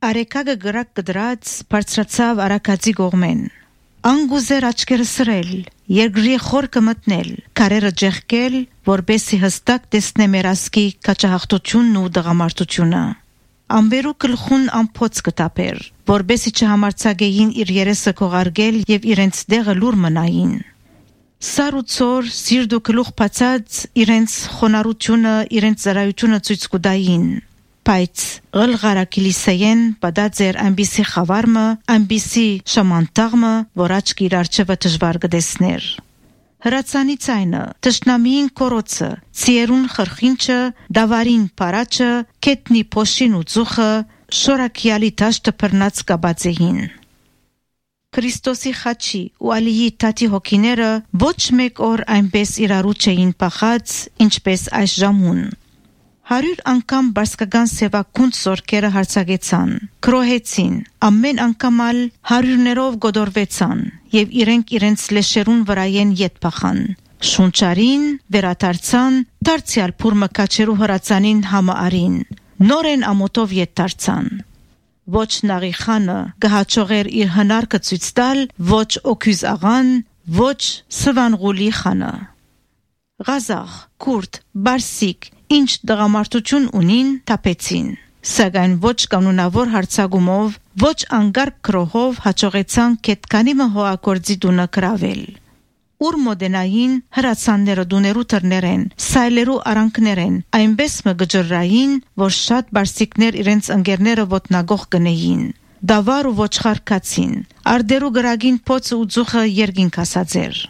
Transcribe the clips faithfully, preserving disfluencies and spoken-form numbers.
Արեկագը գրակ կդրած բարձրացավ արակածի գողմեն։ Անգուզեր աչքերը սրել, երկրի խորքը մտնել, կարերը ջեղկել, որբեսի հստակ տեսնե մեր ասկի կաչահաղթությունն ու դղամարտությունը։ Ամբերու գլխուն ամփոց կտապեր, որբեսի չհամարցագեին իր երեսը կողարգել եւ իրենց դեղը լուր մնային։ Սար ու ծոր, սիրտ ու գլուխ բացած իրենց խոնարհությունը, իրենց ծառայությունը ցույց կտային։ Բայց ղլղարակիլիսեեն բադաձեր ամբիսի խավարմը, ամբիսի շամանտաղմը, որ աչք իր արջևը դժվար կդեսներ։ Հրացանի ցայնը, տշնամիին կորոցը, ցիերուն խրխինչը, դավարին պարաչը, կետնի փոշին ու ծուխը, շորակյալի տաշտը բռնած կաբացեին։ Քրիստոսի խաչի ու Ալիի տատի հոգիները ոչ մեկ օր այնպես իրարու չէին պախած, ինչպես այս ժամուն։ Հարյուր անգամ բարսկական սևակունդ զորքերը հարցակեցան, քրոհեցին, ամեն անգամ ալ հարյուրներով գոդորվեցան եւ իրենք իրենց լեշերուն վրայեն ետ փախան։ Շունչարին, վերադարձան, դարձյալ փուրմը կաչերու հրացանին համը արին, նորեն ամոթով ետ դարձան։ Ոչ նաղիխանը գահաճողեր իր հնարկը ցույց տալ, ոչ օքյուզ աղան, ոչ սվանղուլի խանը։ Ղազախ, քուրդ, բարսիկ, ինչ դղամարտություն ունին, տապեցին։ Սակայն ոչ կանոնավոր հարցագումով, ոչ անգարկ քրոհով հաջողեցան կետքանի մհոակորձի դունը կրավել։ Ուր մոդենային հրացանները դուներու թռներեն, սայլերու արանքներեն, այնպես մը գջրային, որ շատ բարսիկներ իրենց ընկերները ոտնագող կնեին։ Դավար ու ոչխար կացին, արդերու գրագին փոցը ու ձուխը երգին կասածեր։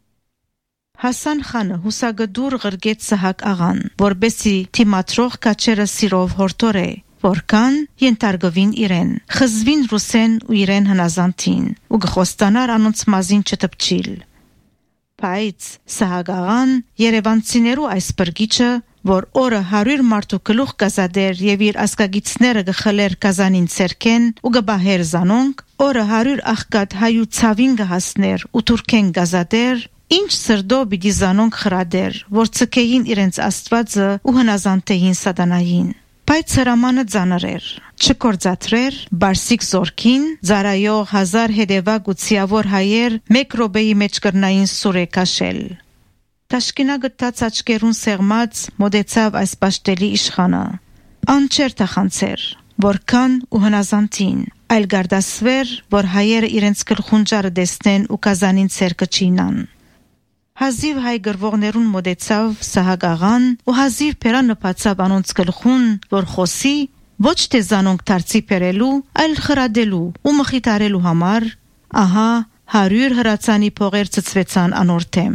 Հասան խանը հուսագդուր ղրգեց Սահակ աղան, որբեսի թիմատրող կաչերը սիրով հորտորե, որքան ենթարգվին իրեն, խզվին ռուսեն ու իրեն հնազանտին, ու գխոստանար անոնց մազին չտպչիլ։ Բայց Սահակ աղան երևանցիներու այս բրգիչը, որ օրը հարյուր մարդու գլուխ կազադեր եւ իր ասկագիցները գխլեր կազանին ցերքեն ու գբահեր զանոնք, օրը հարյուր աղկատ հայու ցավին գհասներ ու թուրքեն գազադեր, ինչ սրդո բիդի զանոնք խրադեր, որ ցկեին իրենց աստվածը ու հնազանտեին սատանային։ Բայց հրամանը ծանրեր, չկործատրեր, բարսիկ զորքին, ծարայող հազար հետևակ ու ցիավոր հայեր մեկ ռոբեի մեջ կրնային սուրե կաշել։ Տաշկինա գտած աչկերուն սեղմած մոդեցավ այս պաշտելի իշխանը։ Անչեր թախանցեր, որքան ու հնազանտին, այլ գարդասվեր, որ հայերը իրենց գլխունջարը դեսնեն ու կազանին ցերկը չինան։ Հազիվ հայ գրվողներուն մոդեցավ Սահակ աղան ու հազիվ պերանը պացավ անոնց գլխուն, որ խոսի ոչ թե զանոնք դարձի պերելու, այլ խրադելու ու մխիթարելու համար, ահա հարյուր հրացանի փողեր ծծվեցան անորթեմ։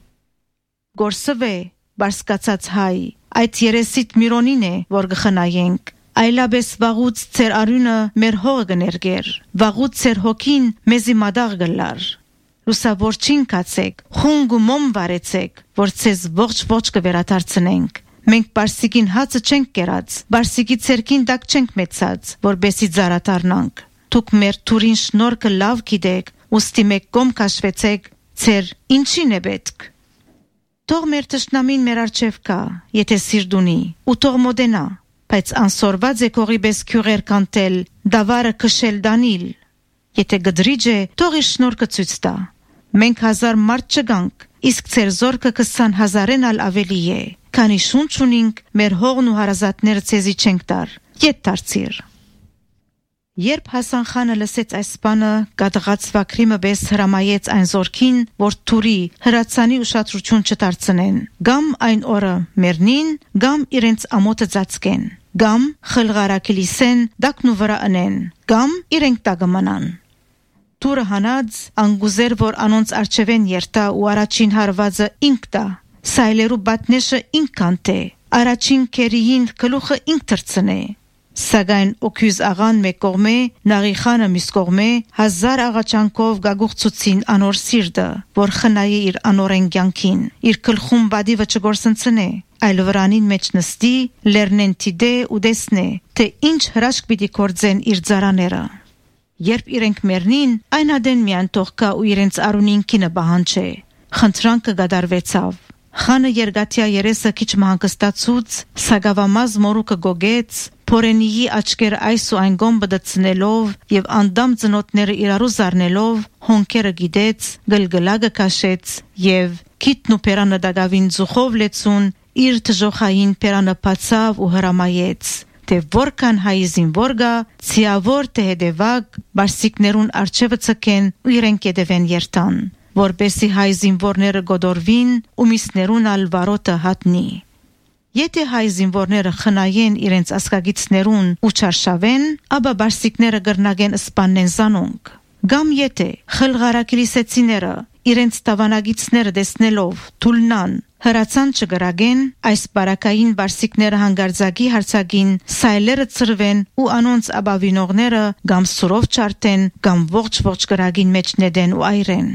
Գործվե, բարսկացած հայ, այդ երեսիտ միրոնին է, որ գխնայենք, այլաբես վաղուց ծեր արյունը մեր հողը գներգեր, վաղուց ծեր հոգին մեզի մադաղ գլար։ Լուսավորչին կացեք, խունգ ու մոմ վարեցեք, որ ցեզ ողջ ողջ կվերադարձնենք։ Մենք բարսիկին հացը չենք կերած, բարսիկի ցերքին դակ չենք մեծած, որբեսի ծարատարնանք։ Դուք մեր թուրին շնորհքը լավ գիտեք, ուստի մեկ կողմ կաշվեցեք, ցեր ինչին է պետք։ Թող մեր տշնամին մեր արջև կա, եթե սիրտ ունի, ու թող մոդենա, բայց անսորված է կողի պես քյուղեր կանտել, դավարը քշել դանիլ։ Եթե գդրիջ է, թող իր շնորհքը ցույց տա։ Մենք հազար մարդ չգանք, իսկ ծեր զորքը քսան հազարեն ալ ավելի է, քանի շունչ ունինք, մեր հողն ու հարազատները ցեզի չենք տար, ետ դարձիր։ Երբ Հասան խանը լսեց այս բանը, գադղած վակրիմը պես հրամայեց այն զորքին, որ թուրի հրացանի ուշադրություն չդարձնեն, գամ այն օրը մեռնին, գամ իրենց ամոթը ծածկեն, գամ խլղարակիլիսեն դակն ու վրա ընեն, գամ իրենք տագը մնան։ Թուրը հանած անգուզեր, որ անոնց արջևեն երտա ու առաջին հարվածը ինք տա, սայլերու բատնեշը ինք կանտե, առաջին կերիին գլուխը ինք թրցնե։ Սակայն օքյուզ աղան մեկ կողմե, նաղիխանը մյուս կողմե, հազար աղաչանքով գագուղցուցին անոր սիրտը, որ խնայի իր անորեն կյանքին, իր գլխում բադիվը չգործընծնե, այլ վրանին մեջ նստի, լեռնեն տիդե ու դեսնե, թե ինչ հրաշք պիտի կործեն իր ծառաները։ Երբ իրենք մեռնին, այն ադեն միայն թող կա ու իրենց արունին կինը բահանչե։ Խնդրանքը գդարվեցավ։ Խանը երգատյա երեսը քիչ մհանգստացուց, սագավամազ մորուկը գոգեց, Փորենիի աչքերը այս ու այն գոմ բդցնելով եւ անդամ ծնոտները իրարու զառնելով հոնքերը գիդեց, գլգլագը քաշեց եւ քիթն ու պերանը դագավին ձուխով լեցուն իր թժոխային պերանը բացավ ու հրամայեց թե որքան հայ զինվորգա ցիավոր թե հետևակ բարսիկներուն արջևը ցկեն ու իրեն կեդևեն երթան որբեսի հայ զինվորները գոդորվին ու միսներուն ալ վարոտը հատնի Եթե հայ զինվորները խնայեն իրենց ասկագիցներուն ու չարշավեն, ապա բարսիկները գրնագեն սպանեն զանոնք։ Գամ եթե խլղարակիրիսեցիները իրենց տավանագիցները դեսնելով թուլնան հրացան չգրագեն, այս բարակային բարսիկները հանգարձակի հարցագին սայլերը ծրվեն ու անոնց աբավինողները գամ սուրով չարտեն, գամ ողջ-ողջ գրագին մեջ նեդեն ու այրեն։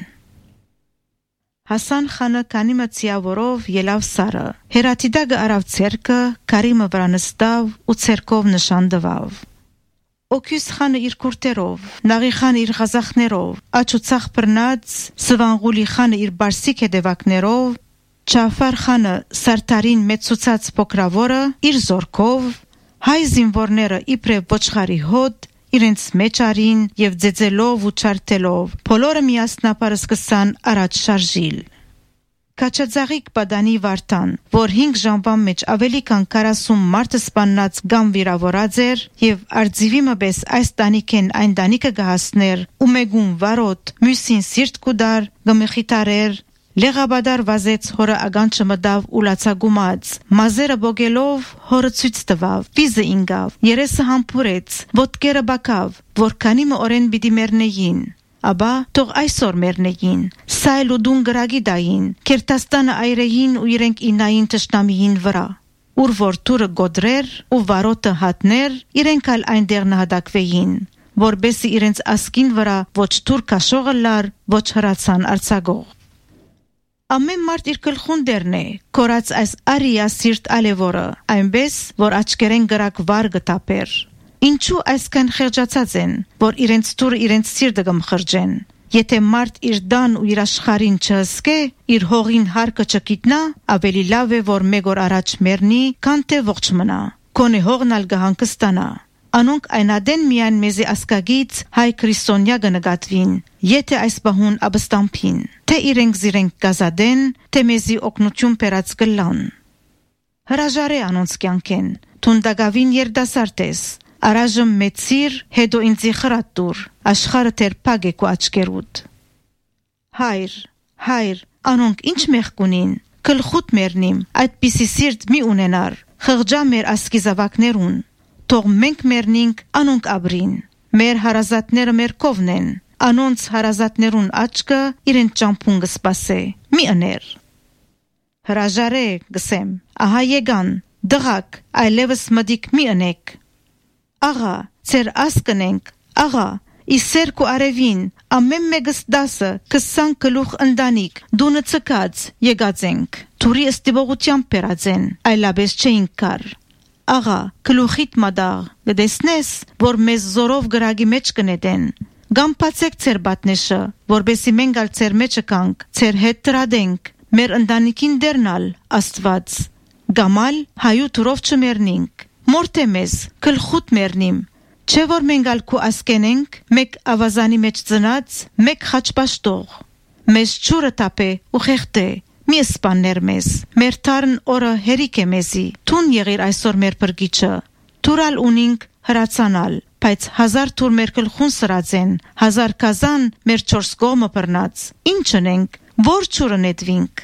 Հասան խանը կանիմը ցիավորով ելավ սարը, հերատիդագը արավ ցերկը, կարիմը վրա նստավ ու ցերկով նշան դվավ։ Օքյուս խանը իր կուրտերով, նաղի խանը իր խազախներով, աչուցախ բռնած, սվանղուլի խանը իր բարսիկ հետևակներով, Չաֆար խանը սարտարին մեծուցած փոքրավորը իր զորքով, հայ զինվորները իբրև ոչխարի հոտ իրենց մեջ արին եւ ձեձելով ու չարտելով բոլորը միասնապար սկսան առաջ շարժիլ Կաչաձաղիկ բադանի վարտան որ հինգ ժամվան մեջ ավելի քան քառասուն մարդ սպանած կամ վիրավորած էր եւ արձիվիմը բես այս տանիքեն այն տանիքը գահասներ ու մեգուն վարոտ մյուսին սիրտ կուդար գմխիտարեր Լեղաբադար վազեց հորը ագանչը մդավ ու լացագումած, մազերը բոգելով հորը ցույց տվավ, վիզը ինգավ, երեսը համբուրեց, ոտքերը բակավ, որքանի մը օրեն պիտի մեռնեին, աբա թող այսօր մեռնեին, սայլ ու դուն գրագի դային, Քերտաստանը այրեին ու իրենք ինային թշնամիին վրա, ուր որ թուրը գոդրեր ու վարոտը հատներ, իրենք ալ այնտեղ նահատակվեին, որբեսի իրենց ասկին վրա ոչ թուր կաշողը լար, ոչ հրացան արցագող։ Ամեն մարդ իր գլխուն դերն է, կորած այս արիա սիրտ ալևորը, այնպես, որ աչքերեն գրակ վար գտապեր։ Ինչու այսքան խեղճացած են, որ իրենց թուրը իրենց սիրտը գմխրջեն։ Եթե մարդ իր դան ու իր աշխարհին չհսկե, իր հողին հարկը չգիտնա, ավելի լավ է, որ մեկ օր առաջ մեռնի, քան թե ողջ մնա։ Կոնե հողն ալ գահանկստանա։ Անոնք այնադեն միայն մեզի ասկագից հայ քրիստոնյա գնգատվին, եթե այս բահուն աբստամփին, թե իրենք զիրենք գազադեն, թե մեզի օգնություն պերած գլան։ Հրաժարե անոնց կյանքեն, թունդագավին երդասարտես, արաժմ մեծիր, հետո ինձի խրատուր, աշխարը թեր պագ է կու աչկերուտ։ Հայր, հայր, անոնք ինչ մեղկունին, կլխուտ մերնիմ, այդպիսի սիրտ մի ունենար, խղջա մեր ասկիզավակներուն, Թող մենք մեռնինք, անոնք ապրին։ Մեր հարազատները մեր կողմն են, անոնց հարազատներուն աչքը իրենց ճամփուն կսպասե։ Մի ըներ։ Հրաժարե, գսեմ, ահա եկան, դղակ, այլևս մդիկ մի ընեք։ Աղա, ծեր ասկնենք, աղա, իսերք ու արևին, ամեն մեկս դասը, քսան գլուխ ընտանիք, դունը ցկած, եկած ենք։ Թուրի ըստիվողությամբ պերած են, այլապես չէինք կար։ Աղա, գլուխիդ մադաղ, գտեսնես, որ մեզ զորով գրագի մեջ կնետեն։ Գամփացեք ծեր բատնեշը, որբեսի մենք ալ ծեր մեջը կանք, ծեր հետ տրադենք, մեր ընտանիքին դեռնալ, Աստված։ Գամալ հայու թուրով չմեռնինք, մորթե մեզ, գլխուտ մեռնիմ։ Չէ որ մենք ալ քու ասկենենք, մեկ ավազանի մեջ ծնած, մեկ խաչպաշտող։ Մեզ ճուրը տապե ու խեղտե։ Մի սպաններ մեզ, մեր թարն օրը հերիք է մեզի, թուն եղիր այսօր մեր բրգիչը, թուրալ ունինք հրացանալ, բայց հազար թուր մեր գլխուն սրած են, հազար կազան մեր չորս կողմը բռնած, ինչ ընենք, որ ճուրը նետվինք։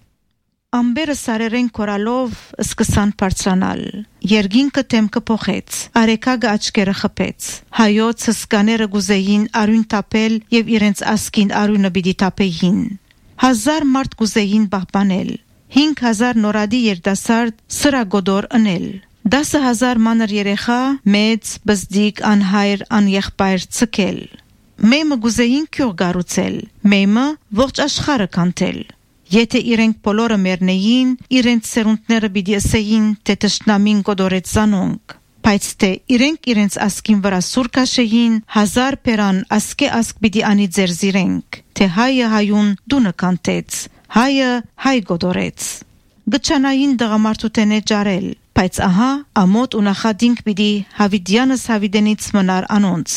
Ամբերը սարերեն կորալով սկսան բարձրանալ, երկինքը թեմքը փոխեց, արեքագը աչքերը խփեց, հայոց հսկաները գուզեին արյուն տապել եւ իրենց ասկին արյունը պիտի տապեին։ Հազար մարդ գուզեին պահպանել, հինգ հազար նորադի երդասարդ սրագոդոր ընել, դասը հազար մանր երեխա, մեծ, բզդիկ, անհայր, անեղբայր ցկել, մեմը գուզեին քյուղ գառուցել, մեմը ողջ աշխարհը կանթել, եթե իրենք բոլորը մեռնեին, իրենց սերունդները պիտի ասեին, թե թշնամին գոդորեց զանոնք, բայց թե իրենք իրենց ասկին վրա սուր կաշեին, հազար պերան ասկե ասկ պիտի անի ձեր զիրենք, թե հայը հայուն դունը կանտեց, հայը հայ գոդորեց։ Գչանային դղամարդութենե ջարել, բայց ահա ամոթ ու նախադինք պիտի Հավիդյանս Հավիդենից մնար անոնց։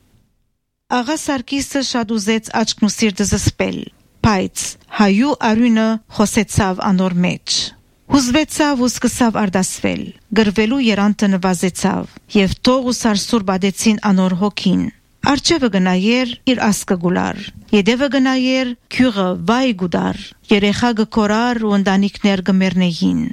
Աղա Սարգիսը շատ ուզեց աչքն ու սիրտը զսպել, բայց հայու արյունը խոսեցավ անոր մեջ։ Հուզվեցավ ու սկսավ արդասվել, գրվելու երանտը նվազեցավ, և թող ու սարսուր բադեցին անոր հոգին։ Արջևը գնայեր իր ասկը գուլար, ետևը գնայեր քյուղը վայ գուդար, երեխա գկորար ու ընտանիքներ գմերնեին։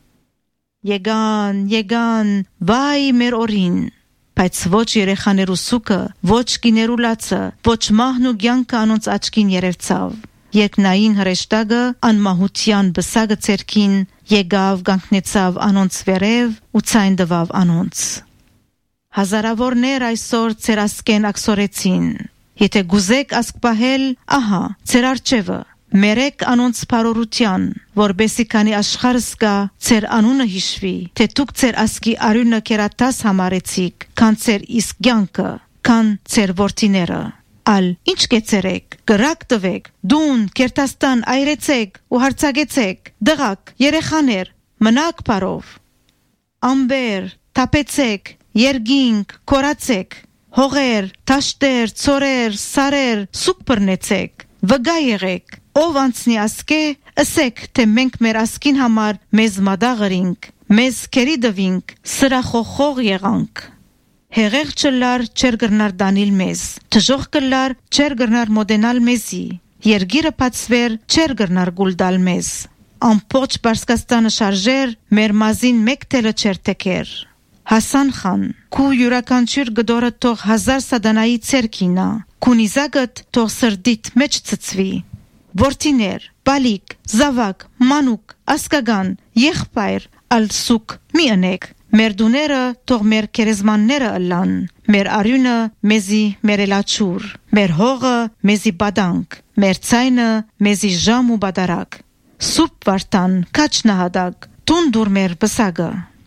Եկան, եկան, վայ մեր օրին, բայց ոչ երեխաներու սուկը, ոչ կիներու լացը, ոչ մահն ու կյանքը անոնց աչքին երևցավ։ Երկնային հրեշտակը անմահության բսակը ցերքին եկավ գանքնեցավ անոնց վերև ու ցայն տվավ անոնց։ Հազարավորներ այսօր ցեր ասկեն ակսորեցին։ Եթե գուզեք ասկ պահել, ահա ցեր արջևը, մերեք անոնց փարորության, որբեսի քանի աշխարհս կա ցեր անունը հիշվի, թե դուք ցեր ասկի արյունը կերատաս համարեցիք, քան ցեր իսկ կյանքը, քան ցեր որդիները։ Ալ ինչ կեցերեք, գրակ տվեք, դուն, կերտաստան այրեցեք ու հարցագեցեք, դղակ, երեխաներ, մնաք բարով։ Ամբեր, թափեցեք, երգինք, կորացեք, հողեր, տաշտեր, ծորեր, սարեր, սուկ բռնեցեք, վգա եղեք, ով անցնի ասկե, ըսեք, թե մենք մեր ասկին համար մեզ մադաղրինք, մեզ կերի դվինք, սրախոխող եղանք։ Հեղեղ չլար չեր գրնար դանիլ մեզ, թժող կլար չեր գրնար մոդենալ մեզի, երգիրը պացվեր չեր գրնար գուլդալ մեզ, ամպոչ Պարսկաստանը շարժեր, մեր մազին մեկ տելը չեր տեկեր։ Հասան խան, քու յուրականչյուր գդորը թող հազար սադանայի ցերքինա, քու նիզակըտ թող սրդիտ մեջ ծծվի։ Որդիներ, բալիկ, զավակ, մանուկ, ասկագան, եղբայր, ալսուկ, մի ընեք, մեր դուները թող մեր կերեզմանները ըլլան, մեր արյունը մեզի մերելաչուր, մեր հողը մեզի բադանք, մեր ցայնը մեզի ժամ ու բադարակ, սուպ վարտան, կաչ նահադակ, տուն դուր մեր բսագը։